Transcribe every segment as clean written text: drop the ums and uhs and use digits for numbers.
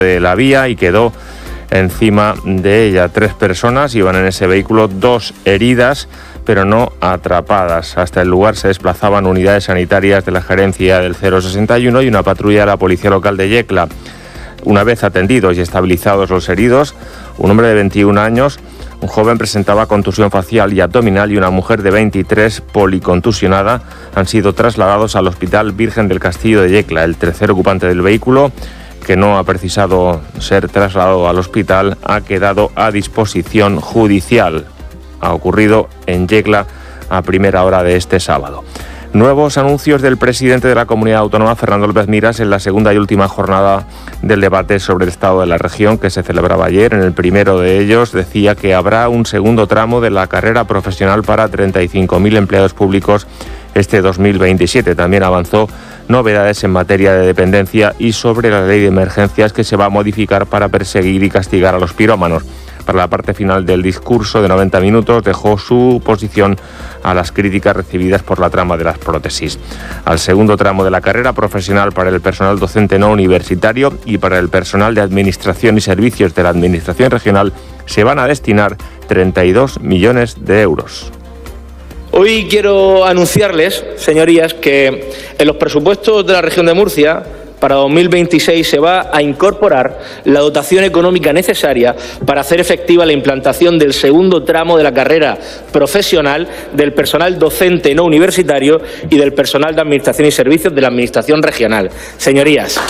de la vía y quedó encima de ella. 3 personas iban en ese vehículo, 2 heridas, pero no atrapadas. Hasta el lugar se desplazaban unidades sanitarias de la gerencia del 061 y una patrulla de la policía local de Yecla. Una vez atendidos y estabilizados los heridos, un hombre de 21 años, un joven presentaba contusión facial y abdominal y una mujer de 23 policontusionada han sido trasladados al Hospital Virgen del Castillo de Yecla. El tercer ocupante del vehículo, que no ha precisado ser trasladado al hospital, ha quedado a disposición judicial. Ha ocurrido en Yecla a primera hora de este sábado. Nuevos anuncios del presidente de la Comunidad Autónoma, Fernando López Miras, en la segunda y última jornada del debate sobre el estado de la región que se celebraba ayer. En el primero de ellos decía que habrá un segundo tramo de la carrera profesional para 35.000 empleados públicos este 2027. También avanzó novedades en materia de dependencia y sobre la ley de emergencias que se va a modificar para perseguir y castigar a los pirómanos. Para la parte final del discurso de 90 minutos dejó su posición a las críticas recibidas por la trama de las prótesis. Al segundo tramo de la carrera profesional para el personal docente no universitario y para el personal de administración y servicios de la Administración regional se van a destinar 32 millones de euros. Hoy quiero anunciarles, señorías, que en los presupuestos de la región de Murcia para 2026 se va a incorporar la dotación económica necesaria para hacer efectiva la implantación del segundo tramo de la carrera profesional del personal docente no universitario y del personal de administración y servicios de la Administración regional. Señorías.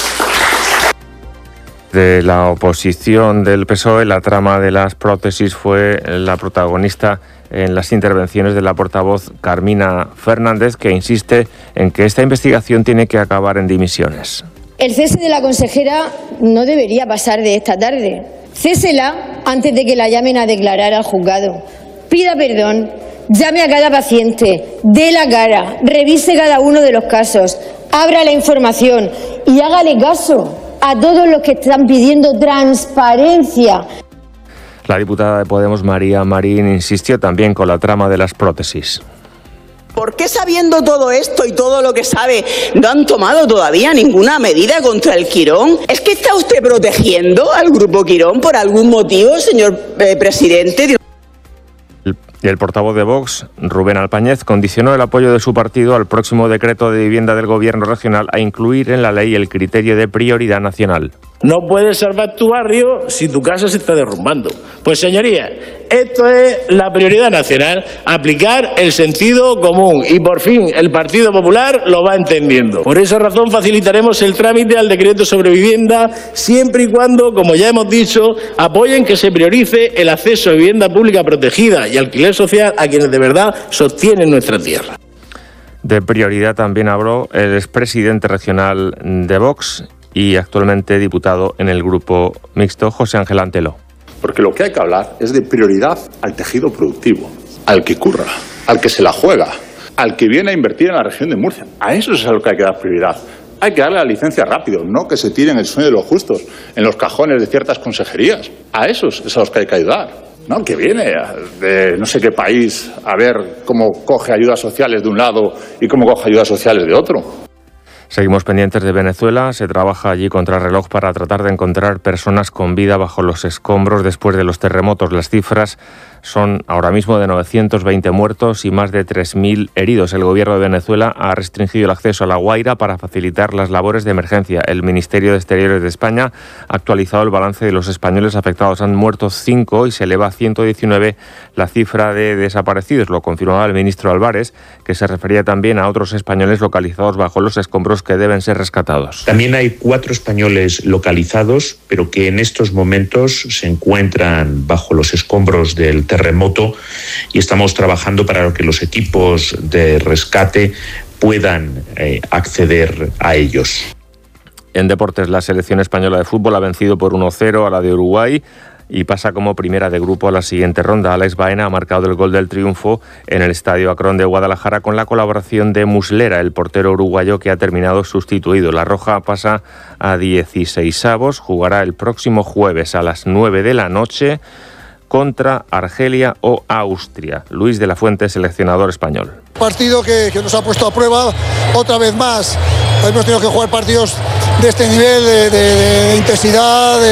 De la oposición del PSOE, la trama de las prótesis fue la protagonista en las intervenciones de la portavoz Carmina Fernández, que insiste en que esta investigación tiene que acabar en dimisiones. El cese de la consejera no debería pasar de esta tarde. Césela antes de que la llamen a declarar al juzgado. Pida perdón, llame a cada paciente, dé la cara, revise cada uno de los casos, abra la información y hágale caso a todos los que están pidiendo transparencia. La diputada de Podemos, María Marín, insistió también con la trama de las prótesis. ¿Por qué, sabiendo todo esto y todo lo que sabe, no han tomado todavía ninguna medida contra el Quirón? ¿Es que está usted protegiendo al Grupo Quirón por algún motivo, señor presidente? Y el portavoz de Vox, Rubén Alpañez, condicionó el apoyo de su partido al próximo decreto de vivienda del Gobierno regional a incluir en la ley el criterio de prioridad nacional. No puedes salvar tu barrio si tu casa se está derrumbando. Pues señorías, esto es la prioridad nacional, aplicar el sentido común y por fin el Partido Popular lo va entendiendo. Por esa razón facilitaremos el trámite al decreto sobre vivienda siempre y cuando, como ya hemos dicho, apoyen que se priorice el acceso a vivienda pública protegida y alquiler social a quienes de verdad sostienen nuestra tierra. De prioridad también habló el expresidente regional de Vox y actualmente diputado en el grupo mixto, José Ángel Antelo. Porque lo que hay que hablar es de prioridad al tejido productivo, al que curra, al que se la juega, al que viene a invertir en la región de Murcia. A eso es a lo que hay que dar prioridad. Hay que darle la licencia rápido, no que se tiren el sueño de los justos en los cajones de ciertas consejerías. A esos es a los que hay que ayudar. No, que viene de no sé qué país a ver cómo coge ayudas sociales de un lado y cómo coge ayudas sociales de otro. Seguimos pendientes de Venezuela. Se trabaja allí contra reloj para tratar de encontrar personas con vida bajo los escombros después de los terremotos. Las cifras son ahora mismo de 920 muertos y más de 3.000 heridos. El gobierno de Venezuela ha restringido el acceso a La Guaira para facilitar las labores de emergencia. El Ministerio de Exteriores de España ha actualizado el balance de los españoles afectados. Han muerto 5 y se eleva a 119 la cifra de desaparecidos. Lo confirmaba el ministro Álvarez, que se refería también a otros españoles localizados bajo los escombros que deben ser rescatados. También hay 4 españoles localizados, pero que en estos momentos se encuentran bajo los escombros del terremoto y estamos trabajando para que los equipos de rescate puedan acceder a ellos. En deportes, la selección española de fútbol ha vencido por 1-0 a la de Uruguay y pasa como primera de grupo a la siguiente ronda. Alex Baena ha marcado el gol del triunfo en el Estadio Akron de Guadalajara con la colaboración de Muslera, el portero uruguayo que ha terminado sustituido. La Roja pasa a 16avos, jugará el próximo jueves a las 9 de la noche contra Argelia o Austria. Luis de la Fuente, seleccionador español. Partido que nos ha puesto a prueba otra vez más hemos tenido que jugar partidos de este nivel, de intensidad,